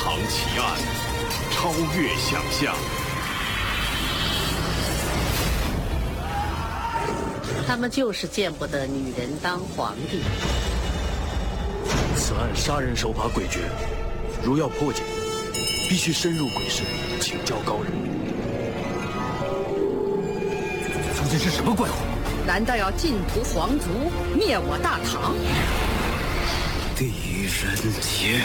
堂奇案，超越想象。 他们就是见不得女人当皇帝。 此案杀人手法诡谲，如要破解，必须深入鬼市，请教高人。 究竟是什么怪物？ 难道要尽屠皇族，灭我大唐？ 狄仁杰。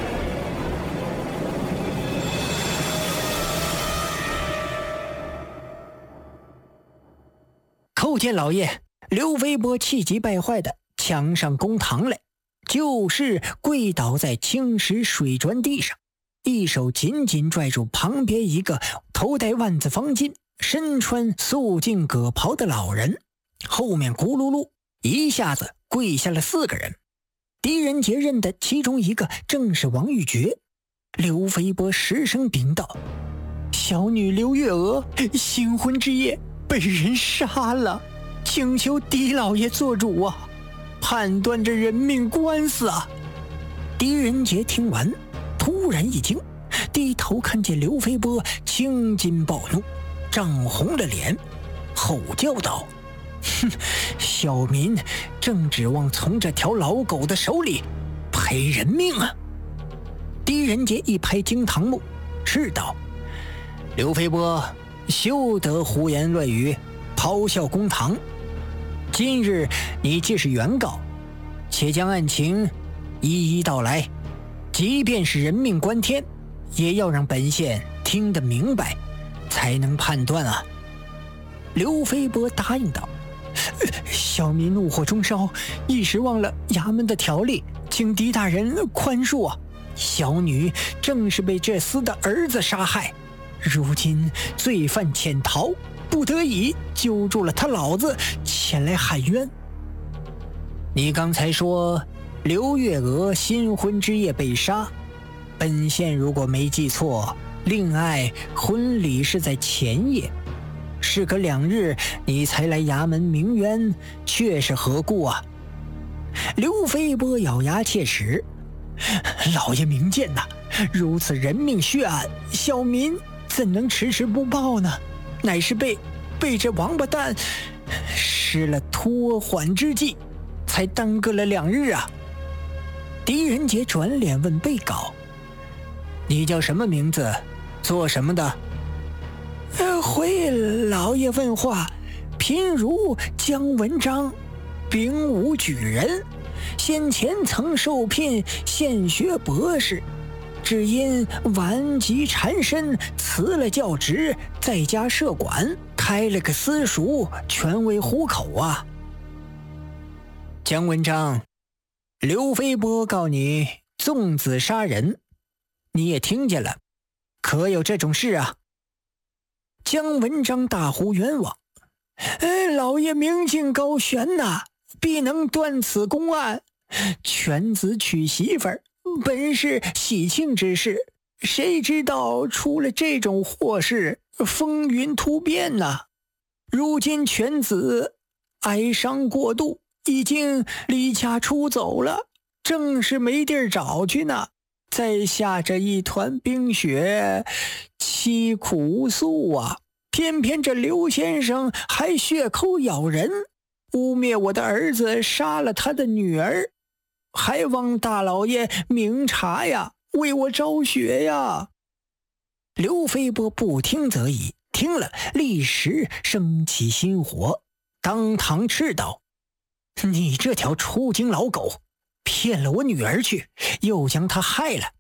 叩见老爷！刘飞波气急败坏的抢上公堂来，就是跪倒在青石水砖地上，一手紧紧拽住旁边一个头戴万字方巾、身穿素净葛袍的老人，后面咕噜噜一下子跪下了4个人。狄仁杰认得其中一个正是王玉珏。刘飞波失声禀道：小女刘月娥新婚之夜被人杀了，请求狄老爷做主啊，判断这人命官司啊。狄仁杰听完突然一惊，低头看见刘飞波青筋暴怒，涨红了脸，吼叫道：哼，小民正指望从这条老狗的手里赔人命啊！狄仁杰一拍惊堂木，斥道：刘飞波，休得胡言乱语，咆哮公堂。今日你既是原告，且将案情一一道来，即便是人命关天，也要让本县听得明白，才能判断啊。刘飞波答应道：小民怒火中烧，一时忘了衙门的条例，请狄大人宽恕啊。小女正是被这厮的儿子杀害，如今罪犯潜逃，不得已揪住了他老子前来喊冤。你刚才说刘月娥新婚之夜被杀，本县如果没记错，令爱婚礼是在前夜，事隔2日你才来衙门鸣冤，却是何故啊？刘飞波咬牙切齿：老爷明鉴呐，如此人命血案，小民怎能迟迟不报呢？乃是被这王八蛋施了拖缓之计，才耽搁了2日啊。狄仁杰转脸问被告：你叫什么名字，做什么的？回老爷问话，贫如姜文章，丙午举人，先前曾受聘县学博士，只因顽疾缠身，辞了教职，在家设馆，开了个私塾，全为糊口啊。姜文章，刘飞波告你纵子杀人，你也听见了，可有这种事啊？姜文章大呼冤枉：老爷明镜高悬呐，必能断此公案。犬子娶媳妇儿本是喜庆之事，谁知道出了这种祸事，风云突变呐。如今犬子哀伤过度，已经离家出走了，正是没地儿找去呢。再下着一团冰雪，凄苦无诉啊！偏偏这刘先生还血口咬人，污蔑我的儿子杀了他的女儿，还望大老爷明察呀，为我昭雪呀！刘飞波不听则已，听了立时升起心火，当堂斥道：你这条出京老狗，骗了我女儿去，又将她害了，